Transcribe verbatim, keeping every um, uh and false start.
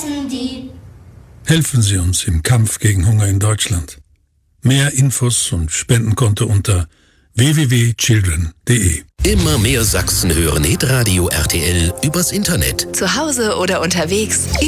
essen die. Helfen Sie uns im Kampf gegen Hunger in Deutschland. Mehr Infos und Spendenkonto unter w w w punkt children punkt d e. Immer mehr Sachsen hören Hitradio R T L übers Internet. Zu Hause oder unterwegs.